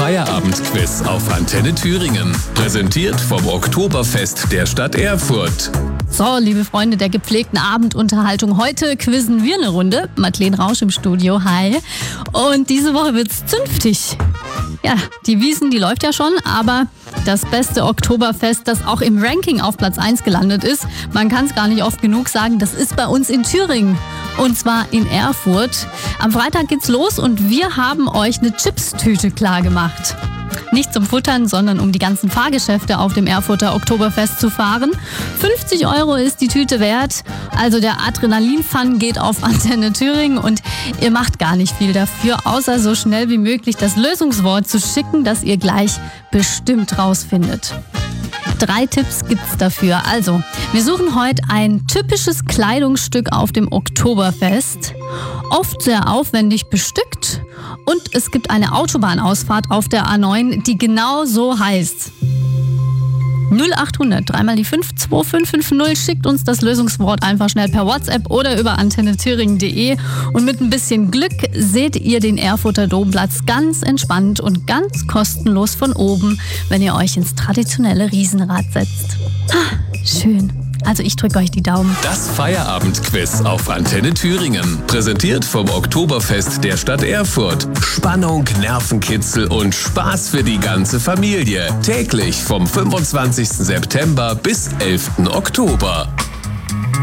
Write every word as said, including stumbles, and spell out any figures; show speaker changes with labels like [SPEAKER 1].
[SPEAKER 1] Feierabendquiz auf Antenne Thüringen. Präsentiert vom Oktoberfest der Stadt Erfurt.
[SPEAKER 2] So, liebe Freunde der gepflegten Abendunterhaltung, heute quizzen wir eine Runde. Madeleine Rausch im Studio, hi. Und diese Woche wird's zünftig. Ja, die Wiesn, die läuft ja schon, aber das beste Oktoberfest, das auch im Ranking auf Platz eins gelandet ist, man kann es gar nicht oft genug sagen, das ist bei uns in Thüringen. Und zwar in Erfurt. Am Freitag geht's los und wir haben euch eine Chipstüte klar gemacht. Nicht zum Futtern, sondern um die ganzen Fahrgeschäfte auf dem Erfurter Oktoberfest zu fahren. fünfzig Euro ist die Tüte wert. Also der Adrenalin-Fun geht auf Antenne Thüringen und ihr macht gar nicht viel dafür, außer so schnell wie möglich das Lösungswort zu schicken, das ihr gleich bestimmt rausfindet. Drei Tipps gibt's dafür. Also, wir suchen heute ein typisches Kleidungsstück auf dem Oktoberfest. Oft sehr aufwendig bestückt. Und es gibt eine Autobahnausfahrt auf der A neun, die genau so heißt. null achthundert, dreimal die fünf, zwei fünf fünf null. Schickt uns das Lösungswort einfach schnell per WhatsApp oder über antenne thüringen punkt de. Und mit ein bisschen Glück seht ihr den Erfurter Domplatz ganz entspannt und ganz kostenlos von oben, wenn ihr euch ins traditionelle Riesenrad setzt. Ah, schön. Also ich drücke euch die Daumen.
[SPEAKER 1] Das Feierabendquiz auf Antenne Thüringen. Präsentiert vom Oktoberfest der Stadt Erfurt. Spannung, Nervenkitzel und Spaß für die ganze Familie. Täglich vom fünfundzwanzigsten September bis elften Oktober.